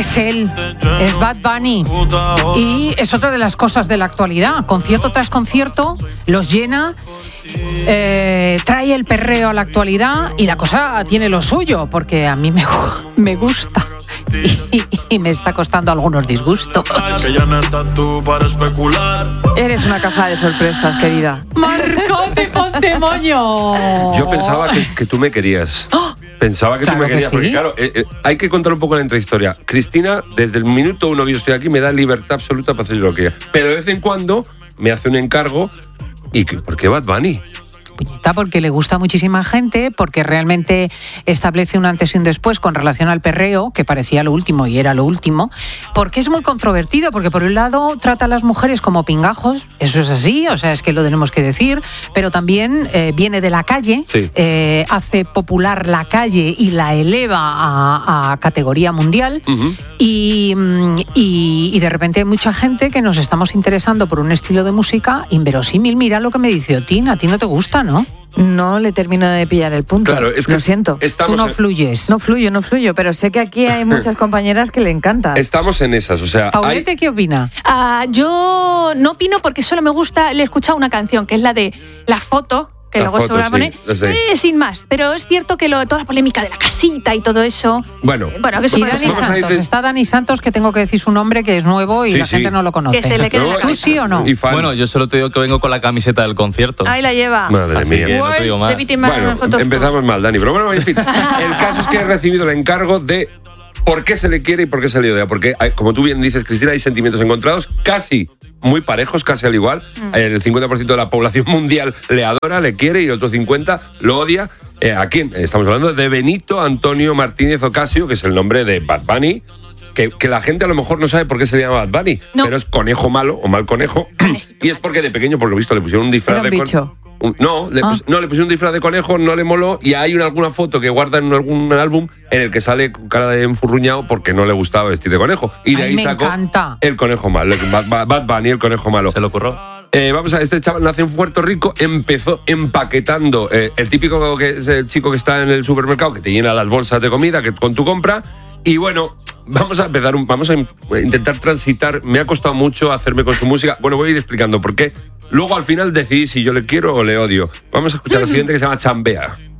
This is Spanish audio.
Es él, es Bad Bunny. Y es otra de las cosas de la actualidad. Concierto tras concierto, los llena, trae el perreo a la actualidad y la cosa tiene lo suyo, porque a mí me gusta. Y me está costando algunos disgustos. Eres una caja de sorpresas, querida. ¡Marcote Montemoño! Yo pensaba que tú me querías. Pensaba que Claro tú me que querías, sí. porque claro, hay que contar un poco la intrahistoria. Cristina, desde el minuto 1 que yo estoy aquí, me da libertad absoluta para hacer lo que quiera. Pero de vez en cuando me hace un encargo. ¿Y por qué Bad Bunny? Porque le gusta a muchísima gente, porque realmente establece un antes y un después con relación al perreo, que parecía lo último y era lo último, porque es muy controvertido, porque por un lado trata a las mujeres como pingajos, eso es así, o sea, es que lo tenemos que decir, pero también viene de la calle, sí. Hace popular la calle y la eleva a categoría mundial, uh-huh. y de repente hay mucha gente que nos estamos interesando por un estilo de música inverosímil. Mira lo que me dice Otín, a ti no te gusta, ¿no? No le termino de pillar el punto. Claro, es que lo siento. Tú no fluyes. No fluyo, pero sé que aquí hay muchas compañeras que le encanta. Estamos en esas, o sea... Paulete, ¿qué opina? Yo no opino porque solo me gusta, le he escuchado una canción, que es la de La Foto, que la luego foto, se va a poner, sin más. Pero es cierto que toda la polémica de la casita y todo eso... Bueno que eso y Dani Santos, está Dani Santos, que tengo que decir su nombre, que es nuevo y la gente no lo conoce. Que se le quede ¿Tú sí o no? Bueno, yo solo te digo que vengo con la camiseta del concierto. Ahí la lleva. Madre mía. No te digo más. Bueno, empezamos mal, Dani. Pero bueno, en fin. El caso es que he recibido el encargo de por qué se le quiere y por qué se le odia. Porque, como tú bien dices, Cristina, hay sentimientos encontrados casi muy parejos, casi al igual. El 50% de la población mundial le adora, le quiere, y el otro 50% lo odia. ¿A quién? Estamos hablando de Benito Antonio Martínez Ocasio, que es el nombre de Bad Bunny, que la gente a lo mejor no sabe por qué se le llama Bad Bunny, pero es conejo malo o mal conejo. Y es porque de pequeño, por lo visto, le pusieron un disfraz de conejo. Le pusieron un disfraz de conejo, no le moló, y hay alguna foto que guarda en algún álbum en el que sale con cara de enfurruñado porque no le gustaba vestir de conejo. Y de ahí sacó el conejo malo, Bad Bunny, el conejo malo. Se lo ocurrió. Vamos a ver, este chaval nace en Puerto Rico, empezó empaquetando el típico que es el chico que está en el supermercado, que te llena las bolsas de comida con tu compra. Y bueno, vamos a intentar transitar. Me ha costado mucho hacerme con su música. Bueno, voy a ir explicando por qué. Luego al final decidí si yo le quiero o le odio. Vamos a escuchar la siguiente, que se llama Chambea.